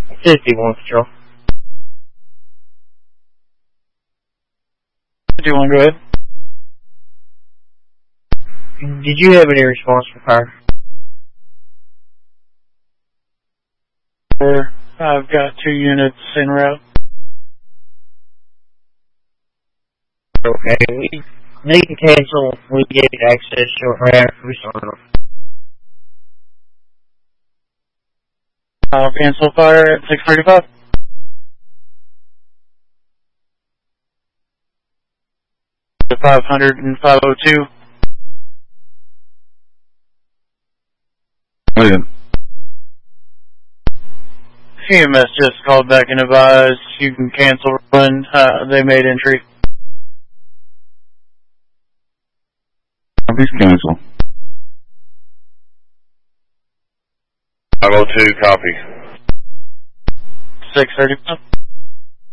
51 Patrol. 51, go ahead. Did you have any response for fire? I've got 2 units en route. Okay, we need to cancel. We get access shortly after we start off. I'll cancel fire at 6:35. The 500 and 502. William. EMS just called back and advised you can cancel when they made entry. Please cancel. 502, copy. 6:35.